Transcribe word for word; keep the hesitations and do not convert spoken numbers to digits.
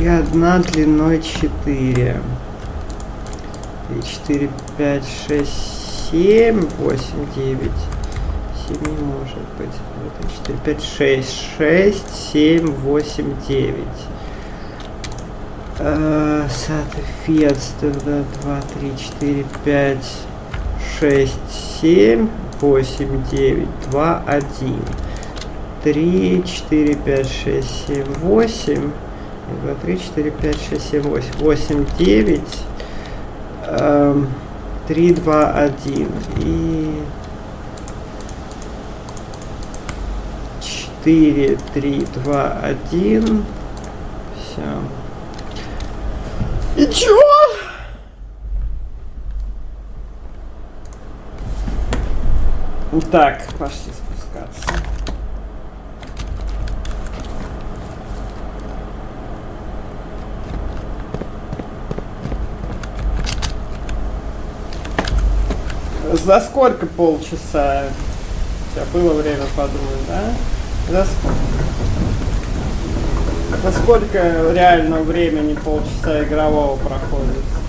И одна длиной четыре. три, четыре, пять, шесть, семь, восемь, девять. семь не может быть. три, четыре, пять, шесть. шесть, семь, восемь, девять. Соответственно, два, три, четыре, пять, шесть, семь, восемь, девять, два, один. три, четыре, пять, шесть, семь, восемь. два, три, четыре, пять, шесть, семь, восемь. восемь, девять. три, два, один. И четыре, три, два, один. Все. И чё? Так, пошли спускаться. За сколько полчаса? У тебя было время подумать, да? За сколько? За сколько реально времени полчаса игрового проходит?